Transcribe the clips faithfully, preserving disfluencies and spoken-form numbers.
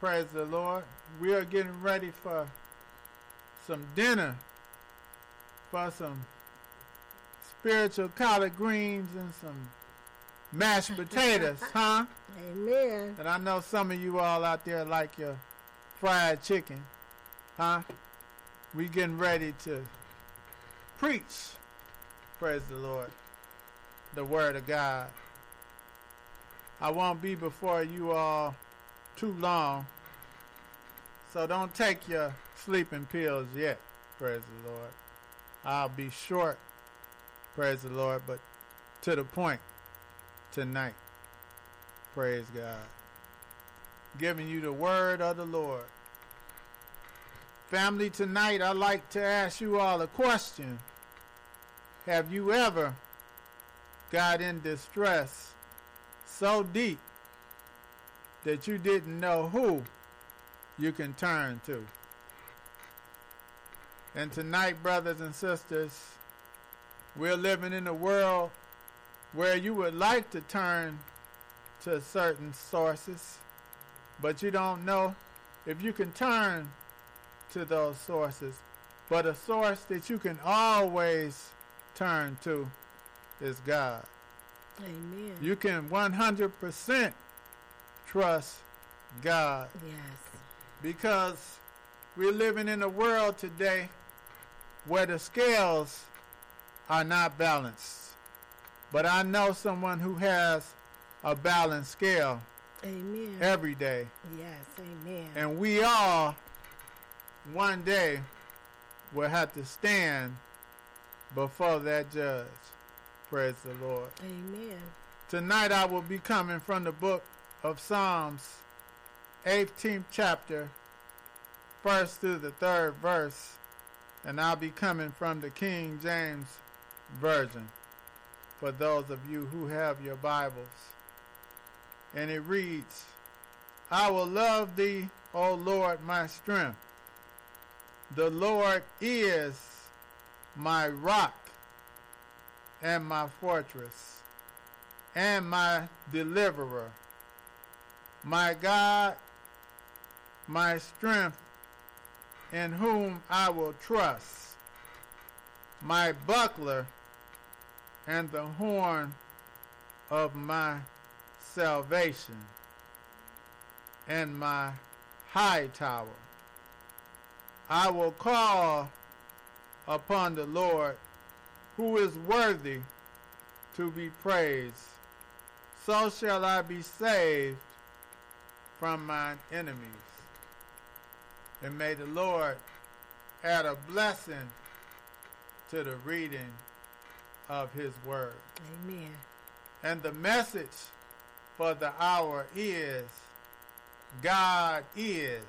Praise the Lord. We are getting ready for some dinner, for some spiritual collard greens and some mashed potatoes, huh? Amen. And I know some of you all out there like your fried chicken, huh? We getting ready to preach, praise the Lord, the word of God. I won't be before you all too long, so don't take your sleeping pills yet, praise the Lord. I'll be short, praise the Lord, but to the point tonight, praise God. Giving you the word of the Lord. Family, tonight I'd like to ask you all a question. Have you ever got in distress so deep that you didn't know who you can turn to? And tonight, brothers and sisters, we're living in a world where you would like to turn to certain sources, but you don't know if you can turn to those sources. But a source that you can always turn to is God. Amen. You can one hundred percent trust God. Yes. Because we're living in a world today where the scales are not balanced. But I know someone who has a balanced scale. Amen. Every day. Yes, amen. And we all one day will have to stand before that judge. Praise the Lord. Amen. Tonight I will be coming from the book of Psalms, eighteenth chapter, first through the third verse, and I'll be coming from the King James Version for those of you who have your Bibles. And it reads, I will love thee, O Lord, my strength. The Lord is my rock and my fortress and my deliverer, my God, my strength, in whom I will trust, my buckler and the horn of my salvation, and my high tower. I will call upon the Lord, who is worthy to be praised. So shall I be saved from mine enemies. And may the Lord add a blessing to the reading of his word. Amen. And the message for the hour is, God is.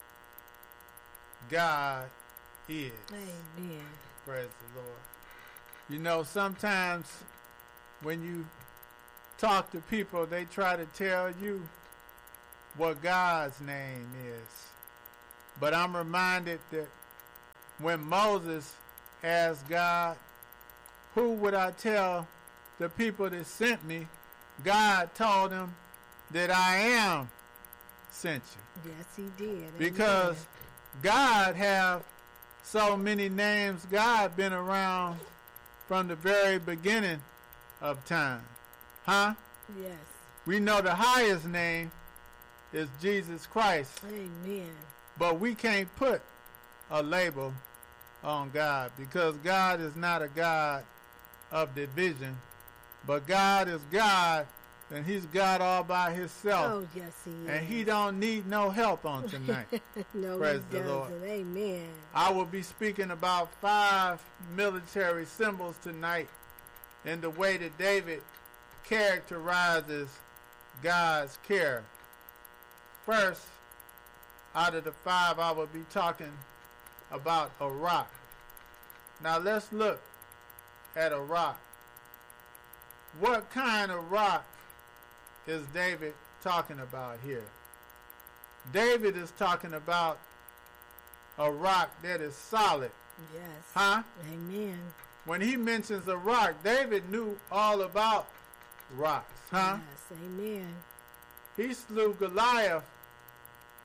God is. Amen. Praise the Lord. You know, sometimes when you talk to people, they try to tell you what God's name is. But I'm reminded that when Moses asked God, who would I tell the people that sent me? God told him that I am sent you. Yes, he did. Because Amen. God have so many names. God been around from the very beginning of time. Huh? Yes. We know the highest name is Jesus Christ. Amen. But we can't put a label on God because God is not a God of division. But God is God, and he's God all by himself. Oh, yes, he is. And he don't need no help on tonight. No, Praise he the doesn't. Lord. Amen. I will be speaking about five military symbols tonight in the way that David characterizes God's care. First, out of the five, I will be talking about a rock. Now let's look at a rock. What kind of rock is David talking about here? David is talking about a rock that is solid. Yes. Huh? Amen. When he mentions a rock, David knew all about rocks. Huh? Yes. Amen. He slew Goliath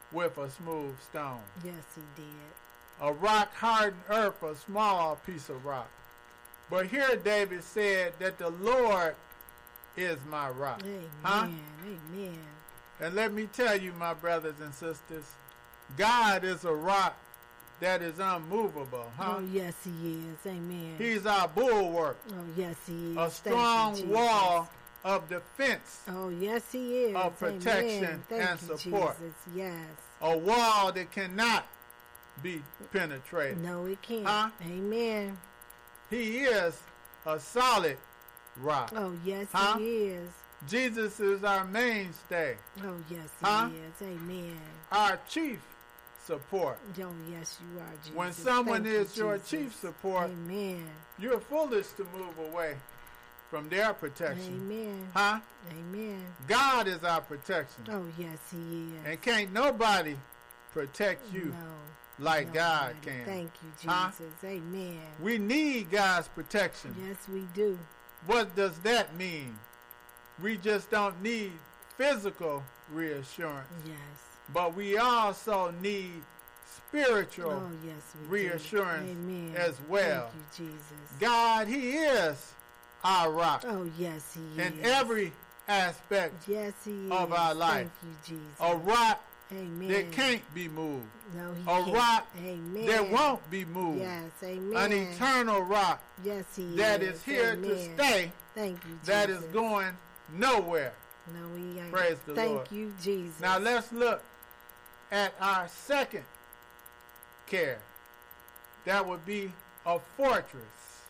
with a smooth stone. Yes, he did. A rock hardened earth, a small piece of rock. But here David said that the Lord is my rock. Amen. Huh? Amen. And let me tell you, my brothers and sisters, God is a rock that is unmovable. Huh? Oh, yes, he is. Amen. He's our bulwark, oh, yes, he is. a Thank strong you, wall of defense, Oh, yes, he is. of protection Amen. Thank and you, support. Jesus. Yes. a wall that cannot be penetrated. No, it can't. Huh? Amen. He is a solid rock. Oh, yes, Huh? he is. Jesus is our mainstay, Oh, yes, he Huh? is. Amen. our chief support. Oh, yes, you are, Jesus. When someone Thank is you, your Jesus. chief support, Amen. you're foolish to move away from their protection. Amen. Huh? Amen. God is our protection. Oh, yes, he is. And can't nobody protect you no, like God nobody. can. Thank you, Jesus. Huh? Amen. We need God's protection. Yes, we do. What does that mean? We just don't need physical reassurance, Yes. but we also need spiritual Oh, yes, we reassurance do. Amen. as well. Thank you, Jesus. God, He is our rock Oh, yes, he in is. every aspect, Yes, he is. of our life. Thank you, Jesus. a rock Amen. that can't be moved, No, he a can't. rock Amen. that won't be moved, Yes, amen. an eternal rock Yes, he that is. is here amen. to stay, Thank you, Jesus. that is going nowhere. No, he ain't. Praise the Thank Lord. you, Jesus. Now let's look at our second care. That would be a fortress.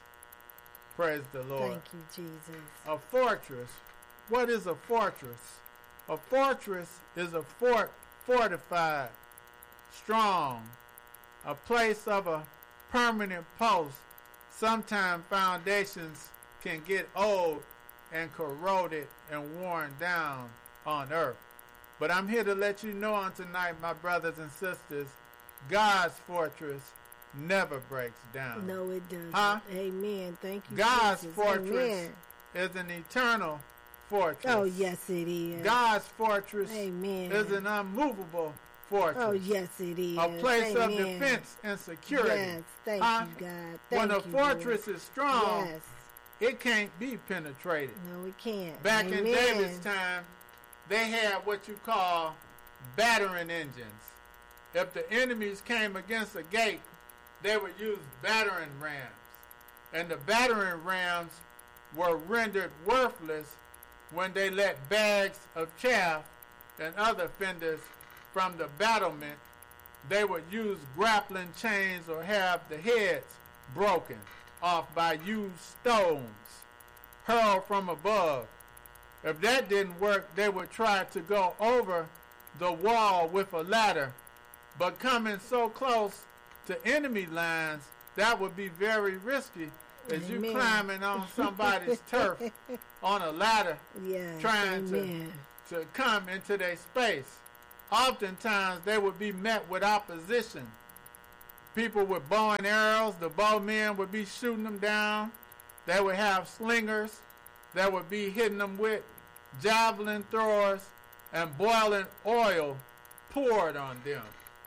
Praise the Lord. Thank you, Jesus. A fortress. What is a fortress? A fortress is a fort, fortified, strong, a place of a permanent post. Sometimes foundations can get old and corroded and worn down on earth. But I'm here to let you know on tonight, my brothers and sisters, God's fortress never breaks down. No, it doesn't. Huh? Amen. Thank you, God's Jesus. fortress Amen. is an eternal fortress. Oh, yes, it is. God's fortress Amen. is an unmovable fortress. Oh, yes, it is. A place of Amen. defense and security. Yes, thank Huh? you, God. Thank When a you, fortress Lord. is strong, Yes. it can't be penetrated. No, it can't. Back Amen. in David's time, they had what you call battering engines. If the enemies came against a gate, they would use battering rams. And the battering rams were rendered worthless when they let bags of chaff and other fenders from the battlement. They would use grappling chains or have the heads broken off by used stones hurled from above. If that didn't work, they would try to go over the wall with a ladder, but coming so close to enemy lines, that would be very risky as you Amen. climbing on somebody's turf on a ladder Yes, trying to, amen. to come into their space. Oftentimes, they would be met with opposition. People with bow and arrows, the bowmen would be shooting them down. They would have slingers that would be hitting them with javelin throwers and boiling oil poured on them.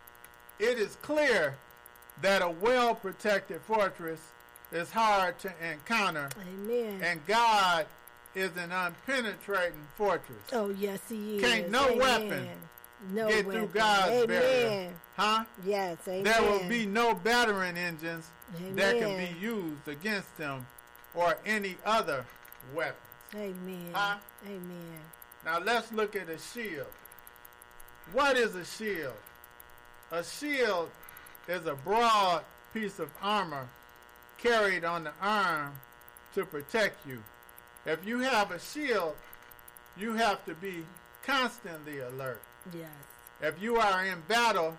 It is clear that a well-protected fortress is hard to encounter, Amen. and God is an unpenetrating fortress. Oh, yes, he is. Can't no Amen. weapon no get weapon. through God's Amen. barrier. Huh? Yes, amen. There will be no battering engines Amen. that can be used against them or any other weapons. Amen. Huh? Amen. Now let's look at a shield. What is a shield? A shield is a broad piece of armor carried on the arm to protect you. If you have a shield, you have to be constantly alert. Yes. If you are in battle,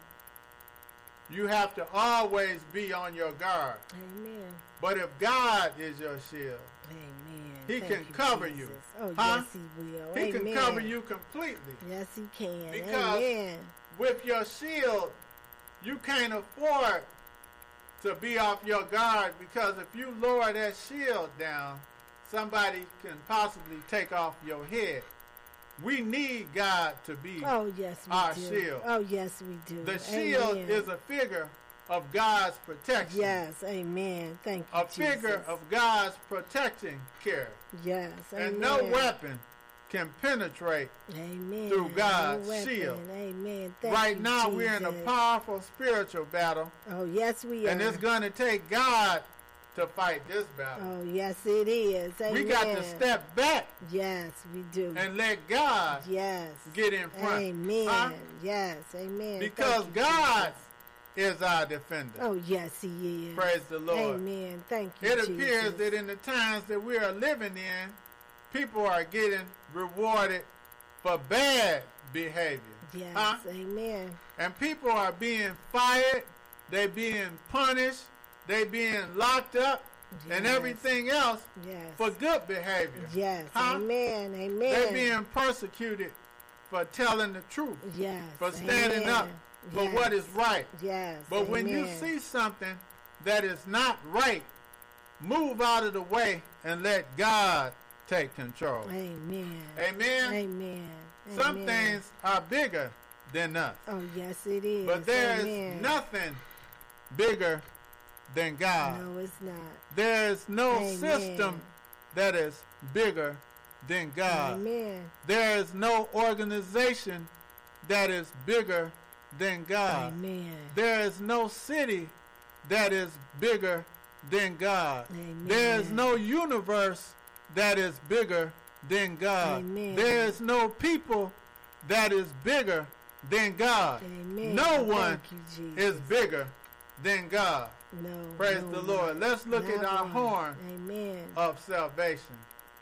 you have to always be on your guard. Amen. But if God is your shield, Amen. He Thank can you, cover Jesus. you. Oh, Huh? yes, he will. He Amen. can cover you completely. Yes, he can. Because Amen. with your shield, you can't afford to be off your guard, because if you lower that shield down, somebody can possibly take off your head. We need God to be Oh, yes, we our do. shield. Oh, yes, we do. The shield Amen. is a figure of God's protection. Yes, amen. Thank you, A figure Jesus. of God's protecting care. Yes, amen. And no weapon can penetrate. Amen. through God's no weapon. shield. Amen. Thank Right you, now, we're in a Jesus. powerful spiritual battle, Oh, yes, we are. and it's going to take God to fight this battle. Oh, yes, it is. Amen. We got to step back Yes, we do. and let God Yes. get in front. Amen. Huh? Yes, amen. Because Thank you, God Jesus. is our defender. Oh, yes, he is. Praise the Lord. Amen. Thank you, It Jesus. appears that in the times that we are living in, people are getting rewarded for bad behavior. Yes, Huh? amen. And people are being fired, they being punished, they being locked up, and Yes. everything else Yes. for good behavior. Yes, Huh? amen, amen. They're being persecuted for telling the truth, yes, for standing amen. up for yes. what is right. Yes, But when you amen. see something that is not right, move out of the way and let God take control. Amen. Amen? Amen. Some Amen. things are bigger than us. Oh, yes, it is. But there is Amen. nothing bigger than God. No, it's not. There is no Amen. system that is bigger than God. Amen. There is no organization that is bigger than God. Amen. There is no city that is bigger than God. Amen. There is no universe that is bigger than God. Amen. There is no people that is bigger than God. Amen. No one Thank you, Jesus. is bigger than God. No. Praise no the Lord. one. Let's look Not at our one. horn Amen. of salvation.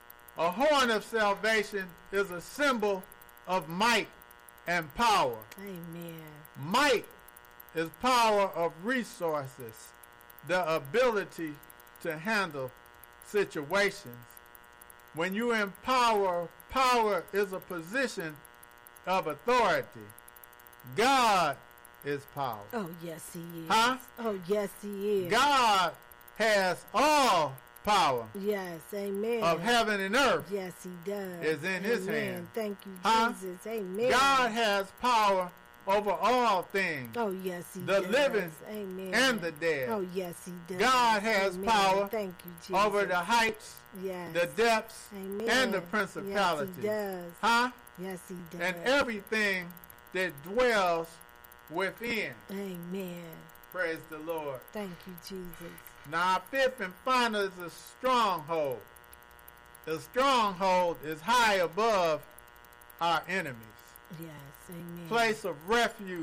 A horn of salvation is a symbol of might and power. Amen. Might is power of resources, the ability to handle situations. When you empower, power is a position of authority. God is power. Oh, yes, he is. Huh? Oh, yes, he is. God has all power Yes, amen. of heaven and earth. Yes, he does. is in his Amen. hand. Thank you, Huh? Jesus. Amen. God has power over all things, Oh, yes, he the does. living Amen. and the dead. Oh, yes, he does. God has Amen. power Thank you, Jesus. over the heights, yes. the depths, Amen. and the Yes, principalities. he does. Huh? Yes, he does. And everything that dwells within. Amen. Praise the Lord. Thank you, Jesus. Now, our fifth and final is a stronghold. The stronghold is high above our enemies. Yes, amen. Place of refuge.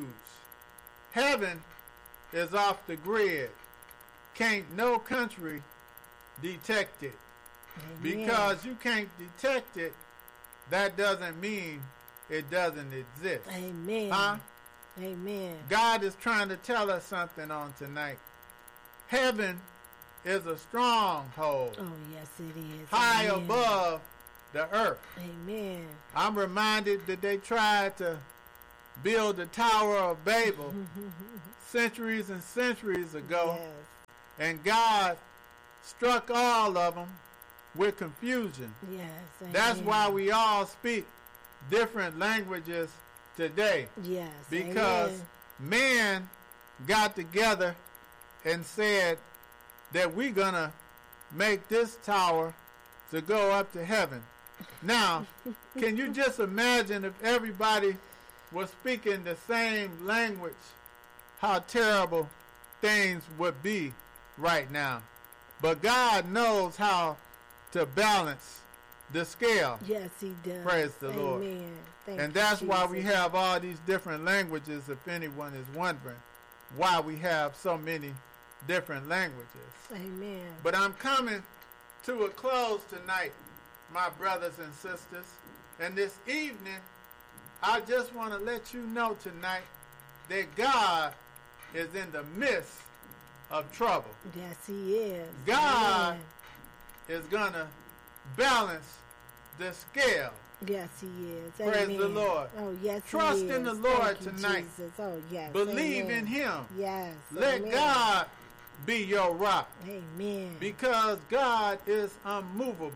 Heaven is off the grid. Can't no country detect it. Amen. Because you can't detect it, that doesn't mean it doesn't exist. Amen. Huh? Amen. God is trying to tell us something on tonight. Heaven is a stronghold Oh, yes, it is. high Amen. above the earth. Amen. I'm reminded that they tried to build the Tower of Babel centuries and centuries ago, Yes. and God struck all of them with confusion. Yes. That's amen. why we all speak different languages today, Yes. because amen. man got together and said that we're gonna make this tower to go up to heaven. Now, can you just imagine if everybody was speaking the same language, how terrible things would be right now? But God knows how to balance the scale. Yes, he does. Praise the Amen. Lord. Thank And you, that's why we Jesus. have all these different languages, if anyone is wondering why we have so many different languages. Amen. But I'm coming to a close tonight, my brothers and sisters. And this evening, I just want to let you know tonight that God is in the midst of trouble. Yes, he is. God Amen. is going to balance the scale. Yes, he is. Praise Amen. the Lord. Oh, yes, Trust he is. in the Lord Thank you, tonight. Jesus. Oh, yes. Believe Amen. in Him. Yes. Let Amen. God be your rock, Amen. because God is unmovable.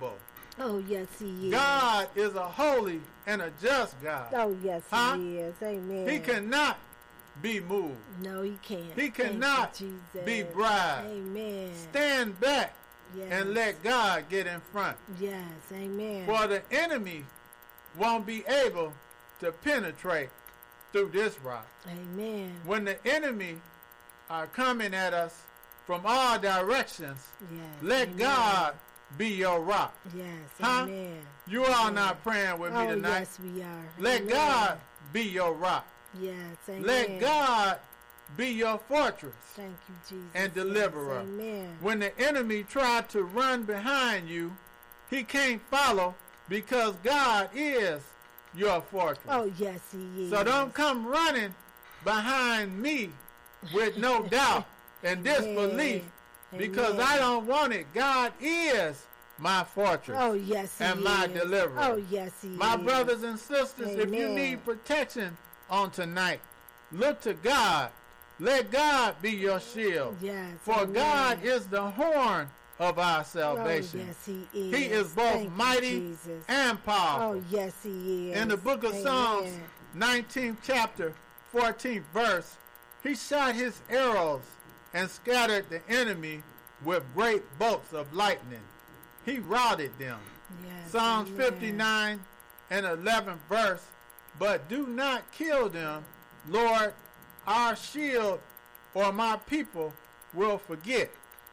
Oh, yes, he is. God is a holy and a just God. Oh, yes, Huh? he is. Amen. He cannot be moved. No, he can't. He Thank you, cannot Jesus. be bribed. Amen. Stand back Yes. and let God get in front. Yes, amen. For the enemy won't be able to penetrate through this rock. Amen. When the enemy are coming at us from all directions, Yes. let amen. God be your rock. Yes, Huh? amen. You all Amen. not praying with me Oh, tonight. yes, we are. Let Amen. God be your rock. Yes, amen. Let God be your fortress Thank you, Jesus. and deliverer. Yes, amen. When the enemy tried to run behind you, he can't follow because God is your fortress. Oh, yes, he is. So don't come running behind me with no doubt and disbelief because Amen. I don't want it. God is my fortress Oh, yes, he and is. my deliverer. Oh, yes, he My is. brothers and sisters, if you Amen. need protection on tonight, look to God. Let God be your shield. Yes, For amen. God is the horn of our salvation. Oh, yes, he is. He is both Thank you, mighty Jesus. and powerful. Oh, yes, he is. In the book of Amen. Psalms, nineteenth chapter, fourteenth verse, he shot his arrows and scattered the enemy with great bolts of lightning. He routed them. Yes, Psalms amen. fifty-nine and eleventh verse, but do not kill them, Lord, our shield or my people will forget.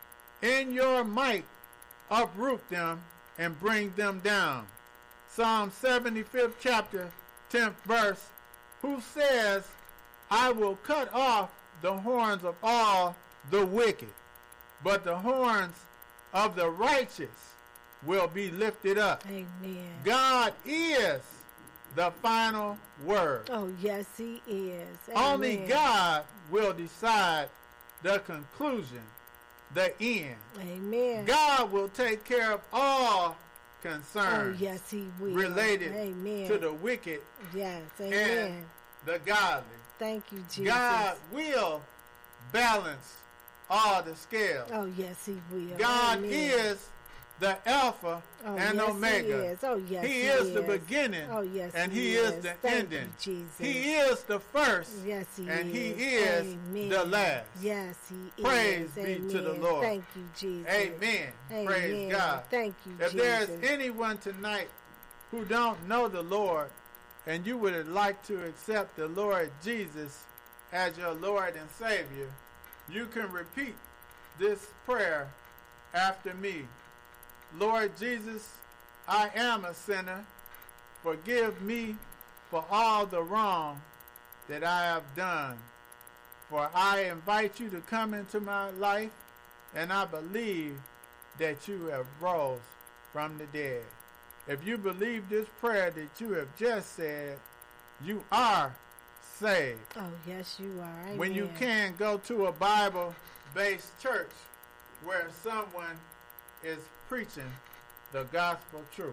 In your might uproot them and bring them down. Psalm seventy-fifth chapter, tenth verse, who says, I will cut off the horns of all the wicked, but the horns of the righteous will be lifted up. Amen. God is the final word. Oh, yes, he is. Only Amen. God will decide the conclusion, the end. Amen. God will take care of all Oh, concerns yes, he will. related Amen. to the wicked Yes, and amen. the godly. Thank you, Jesus. God will balance all the scales. Oh, yes, he will. God Amen. is the Alpha oh, and yes, Omega. He is. Oh, yes, He he is the beginning Oh, yes, and he, he is. is the Thank ending. You, Jesus. He is the first Yes, he and is. he is Amen. the last. Yes, he Praise is. be Amen. to the Lord. Thank you, Jesus. Amen. Amen. Praise God. Thank you, If Jesus. there's anyone tonight who don't know the Lord and you would like to accept the Lord Jesus as your Lord and Savior, you can repeat this prayer after me. Lord Jesus, I am a sinner. Forgive me for all the wrong that I have done. For I invite you to come into my life, and I believe that you have rose from the dead. If you believe this prayer that you have just said, you are saved. Oh, yes, you are. Amen. When you can, go to a Bible-based church where someone is preaching the gospel truth.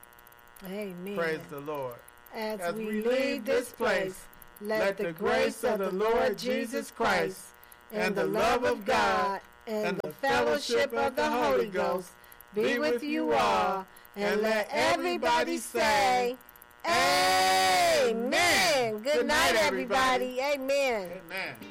Amen. Praise the Lord. As, As we, we leave this place, let the grace of the Lord Jesus Christ and the love of God and the fellowship of the Holy Ghost be with you all. And let everybody say, Amen. Good night, everybody. Amen. Amen.